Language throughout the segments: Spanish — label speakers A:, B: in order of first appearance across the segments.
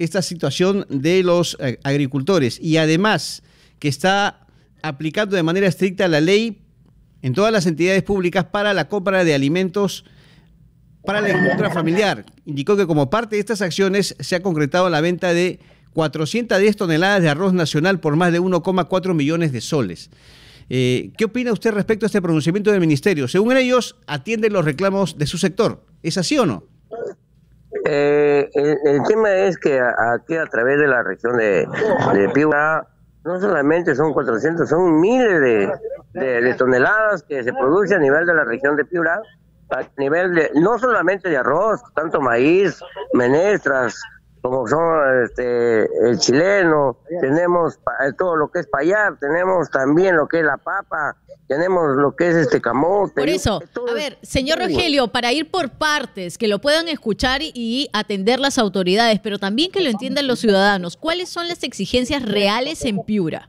A: esta situación de los agricultores y además que está aplicando de manera estricta la ley en todas las entidades públicas para la compra de alimentos para la agricultura familiar. Indicó que como parte de estas acciones se ha concretado la venta de 410 toneladas de arroz nacional por más de 1,4 millones de soles. ¿Qué opina usted respecto a este pronunciamiento del ministerio? Según ellos, atienden los reclamos de su sector. ¿Es así o no?
B: El tema es que aquí a través de la región de Piura, no solamente son 400, son miles de toneladas que se producen a nivel de la región de Piura, a nivel de, no solamente de arroz, tanto maíz, menestras, como son el chileno, tenemos todo lo que es payar, tenemos también lo que es la papa, tenemos lo que es camote.
C: Por eso, a ver, señor Rogelio, para ir por partes, que lo puedan escuchar y atender las autoridades, pero también que lo entiendan los ciudadanos, ¿cuáles son las exigencias reales en Piura?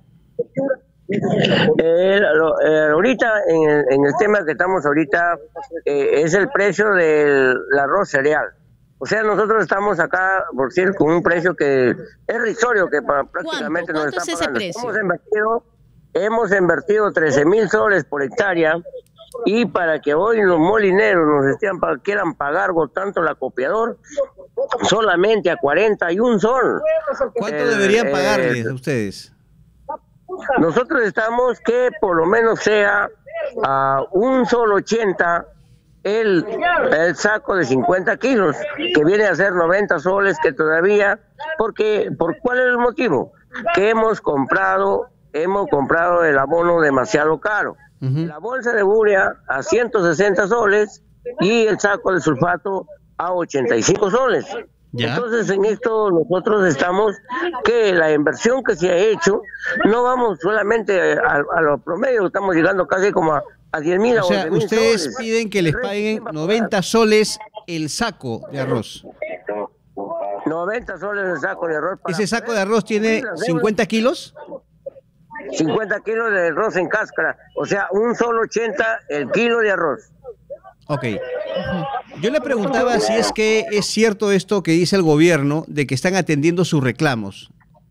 B: Ahorita, en el tema que estamos ahorita, es el precio del arroz cereal. O sea, nosotros estamos acá, por decir, con un precio que es risorio, que prácticamente nos está pagando.
C: ¿Cuánto es ese precio?
B: Hemos invertido 13,000 soles por hectárea, y para que hoy los molineros nos quieran pagar por tanto el acopiador, solamente a 41 sol.
A: ¿Cuánto deberían pagarles a ustedes?
B: Nosotros estamos que por lo menos sea a 1,80 el saco de 50 kilos, que viene a ser 90 soles, que todavía, ¿por cuál es el motivo? Que hemos comprado el abono demasiado caro. La bolsa de urea a 160 soles y el saco de sulfato a 85 soles. ¿Ya? Entonces en esto nosotros estamos que la inversión que se ha hecho, no vamos solamente a lo promedio, estamos llegando casi como a 10,000
A: o sea,
B: 11,000
A: ustedes
B: soles.
A: Piden que les paguen 90 soles el saco de arroz.
B: 90 soles el saco de arroz.
A: ¿Ese saco de arroz tiene 50 kilos?
B: 50 kilos de arroz en cáscara, o sea, 1,80 el kilo de arroz.
A: Ok. Yo le preguntaba si es que es cierto esto que dice el gobierno de que están atendiendo sus reclamos.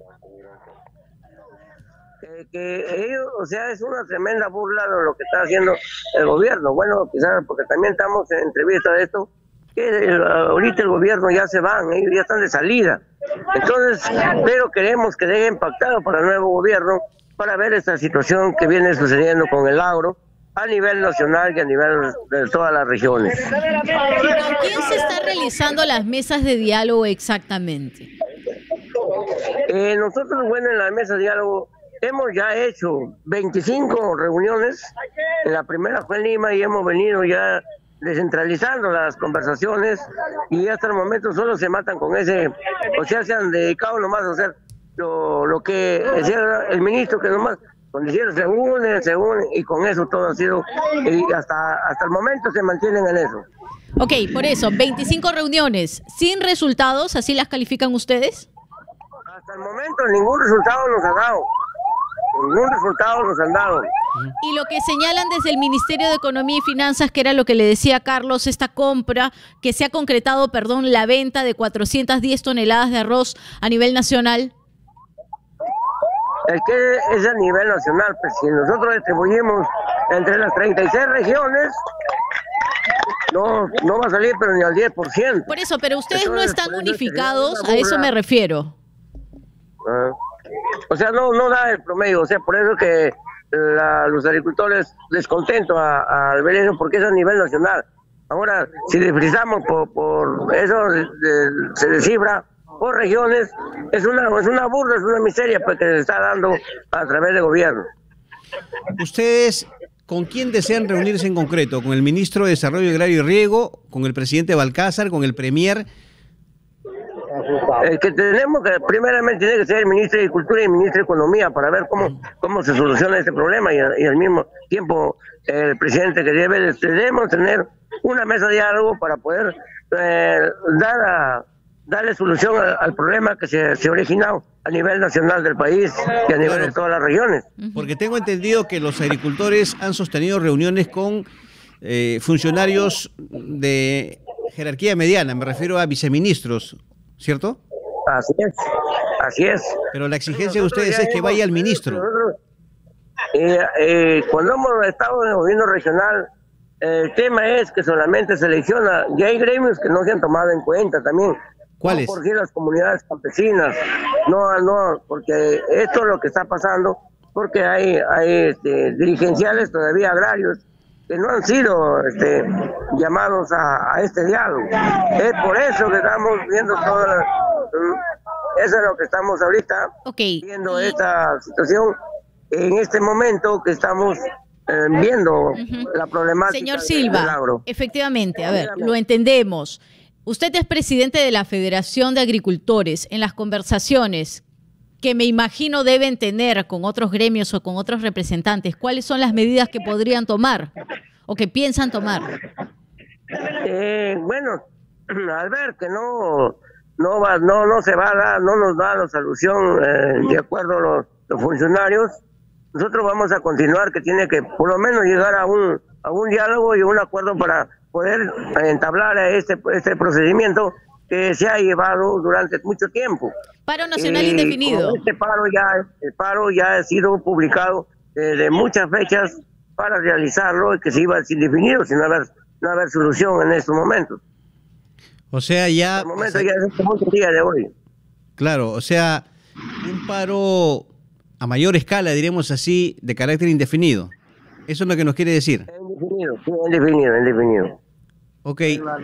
B: Que ellos, o sea, es una tremenda burla de lo que está haciendo el gobierno. Bueno, quizás porque también estamos en entrevista de esto, que ahorita el gobierno ya se van, ellos ya están de salida. Entonces, pero queremos que dejen pactado para el nuevo gobierno para ver esta situación que viene sucediendo con el agro a nivel nacional y a nivel de todas las regiones.
C: ¿Con quién se están realizando las mesas de diálogo exactamente?
B: Nosotros, bueno, en la mesa de diálogo hemos ya hecho 25 reuniones. En la primera fue en Lima y hemos venido ya descentralizando las conversaciones, y hasta el momento solo se matan con ese, o sea, se han dedicado nomás a hacer lo que decía el ministro, que nomás cuando hicieron se unen, y con eso todo ha sido, y hasta el momento se mantienen en eso.
C: Ok, por eso, 25 reuniones, sin resultados, ¿así las califican ustedes?
B: Hasta el momento ningún resultado nos ha dado. Ningún resultado nos han dado.
C: Y lo que señalan desde el Ministerio de Economía y Finanzas, que era lo que le decía Carlos, esta compra, que se ha concretado, la venta de 410 toneladas de arroz a nivel nacional.
B: El que es a nivel nacional, pues si nosotros distribuimos entre las 36 regiones, no va a salir pero ni al 10%.
C: Por eso, pero ustedes no están unificados, a eso me refiero.
B: O sea, no da el promedio, o sea, por eso que los agricultores descontentos al ver eso, porque es a nivel nacional. Ahora, si desfrizamos por eso, se descifra por regiones, es una burla, es una miseria pues, que se está dando a través del gobierno.
A: ¿Ustedes con quién desean reunirse en concreto? ¿Con el ministro de Desarrollo Agrario y Riego? ¿Con el presidente Balcázar? ¿Con el premier?
B: El que tenemos que primeramente tiene que ser el ministro de Agricultura y el ministro de Economía para ver cómo se soluciona este problema, y al mismo tiempo el presidente, que debemos tener una mesa de diálogo para poder darle solución al problema que se ha originado a nivel nacional del país y a nivel de todas las regiones.
A: Porque tengo entendido que los agricultores han sostenido reuniones con funcionarios de jerarquía mediana, me refiero a viceministros, ¿cierto?
B: Así es.
A: Pero la exigencia de ustedes es que vaya el ministro.
B: Cuando hemos estado en el gobierno regional, el tema es que solamente selecciona, y hay gremios que no se han tomado en cuenta también.
A: ¿Cuáles?
B: No, por sí las comunidades campesinas, no, porque esto es lo que está pasando, porque hay dirigenciales todavía agrarios que no han sido llamados a este diálogo. Es por eso que estamos viendo eso es lo que estamos ahorita viendo esta situación en este momento que estamos viendo la problemática.
C: Señor Silva, efectivamente, a ver, lo entendemos. Usted es presidente de la Federación de Agricultores. En las conversaciones que me imagino deben tener con otros gremios o con otros representantes, ¿cuáles son las medidas que podrían tomar o que piensan tomar?
B: Bueno, al ver que no se va a dar, no nos da la solución de acuerdo a los funcionarios, nosotros vamos a continuar, que tiene que por lo menos llegar a un diálogo y un acuerdo para poder entablar este procedimiento que se ha llevado durante mucho tiempo.
C: Paro nacional indefinido.
B: El paro ya ha sido publicado de muchas fechas para realizarlo y que se iba indefinido sin haber solución en estos momentos.
A: O sea, ya...
B: En el momento ya es el día de hoy. Claro,
A: o sea, un paro a mayor escala, diremos así, de carácter indefinido. Eso es lo que nos quiere decir.
B: Indefinido.
A: Ok.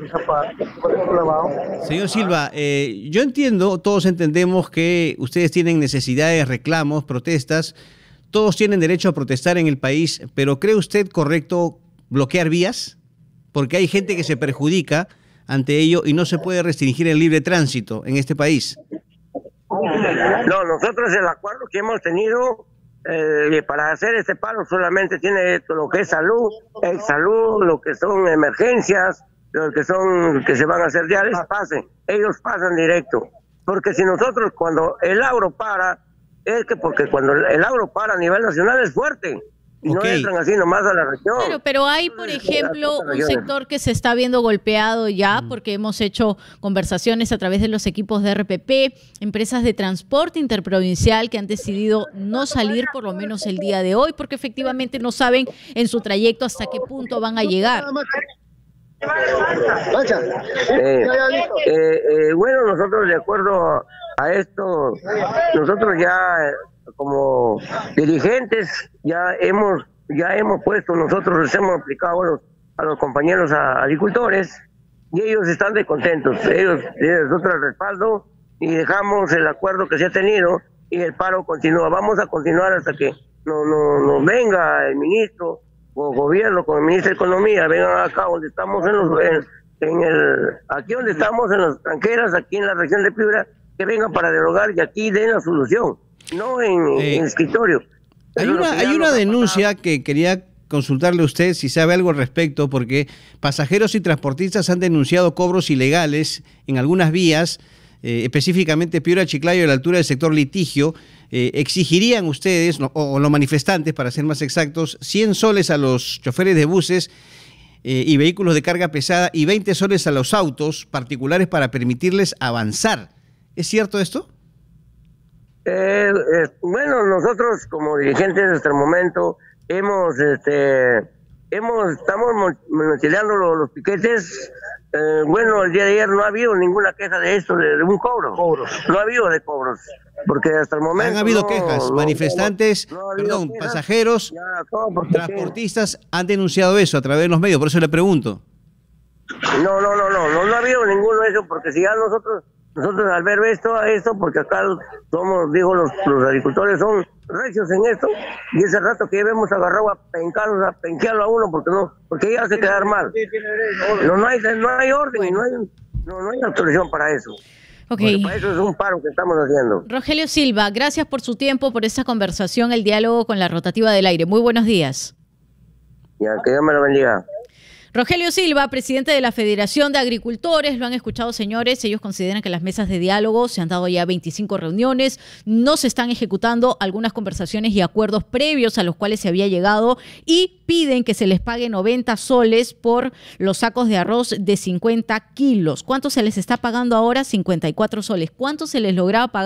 A: Señor Silva, yo entiendo, todos entendemos que ustedes tienen necesidades, reclamos, protestas, todos tienen derecho a protestar en el país, pero ¿cree usted correcto bloquear vías? Porque hay gente que se perjudica ante ello y no se puede restringir el libre tránsito en este país.
B: No, nosotros el acuerdo que hemos tenido para hacer este paro solamente tiene lo que es salud, lo que son emergencias, lo que se van a hacer diarios, ellos pasan directo. Porque si nosotros cuando el agro para, porque cuando el agro para a nivel nacional es fuerte. Y no entran así nomás a la región.
C: Claro, pero hay, por ejemplo, un sector que se está viendo golpeado ya porque hemos hecho conversaciones a través de los equipos de RPP, empresas de transporte interprovincial que han decidido no salir por lo menos el día de hoy porque efectivamente no saben en su trayecto hasta qué punto van a llegar.
B: Bueno, nosotros de acuerdo a esto, nosotros ya como dirigentes ya hemos puesto, nosotros les hemos aplicado a los compañeros agricultores y ellos están contentos, nosotros el respaldo y dejamos el acuerdo que se ha tenido y el paro continúa. Vamos a continuar hasta que nos venga el ministro o gobierno con el ministro de Economía, vengan acá donde estamos aquí donde estamos en las tranqueras, aquí en la región de Piura, que vengan para derogar y aquí den la solución. No en escritorio.
A: Hay una denuncia que quería consultarle a usted si sabe algo al respecto, porque pasajeros y transportistas han denunciado cobros ilegales en algunas vías, específicamente Piura Chiclayo, a la altura del sector Litigio. Exigirían ustedes, o los manifestantes, para ser más exactos, 100 soles a los choferes de buses y vehículos de carga pesada y 20 soles a los autos particulares para permitirles avanzar. ¿Es cierto esto?
B: Bueno, nosotros como dirigentes hasta el momento estamos monitoreando los piquetes. Bueno, el día de ayer no ha habido ninguna queja de esto, de un cobro. No ha habido de cobros, porque hasta el momento...
A: Han habido quejas, manifestantes, pasajeros, transportistas han denunciado eso a través de los medios, por eso le pregunto.
B: No ha habido ninguno de eso, porque si ya nosotros al ver esto, porque acá somos, los agricultores son recios en esto, y ese rato que ya hemos agarrado a penquearlo a uno, porque ya hace quedar mal. No hay orden y no hay autorización para eso.
C: Okay.
B: Para eso es un paro que estamos haciendo.
C: Rogelio Silva, gracias por su tiempo, por esta conversación, el diálogo con la rotativa del aire. Muy buenos días.
B: Ya, que Dios me lo bendiga.
C: Rogelio Silva, presidente de la Federación de Agricultores, lo han escuchado, señores. Ellos consideran que las mesas de diálogo se han dado ya 25 reuniones, no se están ejecutando algunas conversaciones y acuerdos previos a los cuales se había llegado y piden que se les pague 90 soles por los sacos de arroz de 50 kilos. ¿Cuánto se les está pagando ahora? 54 soles. ¿Cuánto se les lograba pagar?